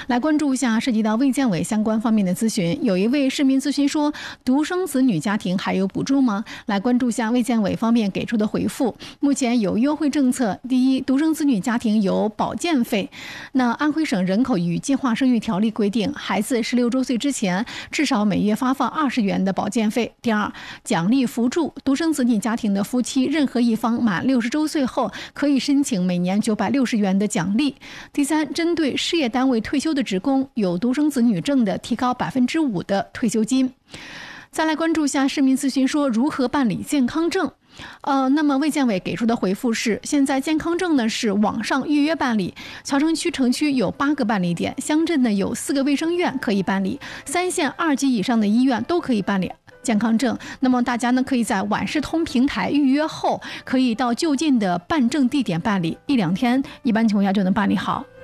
来关注一下涉及到卫健委相关方面的咨询。有一位市民咨询说，独生子女家庭还有补助吗？来关注一下卫健委方面给出的回复。目前有优惠政策，第一，独生子女家庭有保健费。那安徽省人口与计划生育条例规定，孩子16周岁之前至少每月发放20元的保健费。第二，奖励扶助，独生子女家庭的夫妻任何一方满60周岁后，可以申请每年960元的奖励。第三，针对事业单位退休的职工，有独生子女证的，提高5%的退休金。再来关注一下市民咨询说，如何办理健康证？那么卫健委给出的回复是，现在健康证呢是网上预约办理，桥城区城区有8个办理点，乡镇呢有4个卫生院可以办理，3线2级以上的医院都可以办理健康证。那么大家呢可以在万事通平台预约后，可以到就近的办证地点办理，1-2天一般情况下就能办理好。